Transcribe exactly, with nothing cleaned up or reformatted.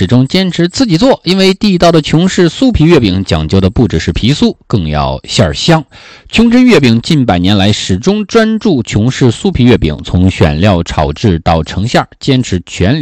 始终坚持自己做，因为地道的琼氏酥皮月饼讲究的不只是皮酥，更要馅儿香。琼珍月饼近百年来始终专注琼氏酥皮月饼，从选料炒制到成馅，坚持全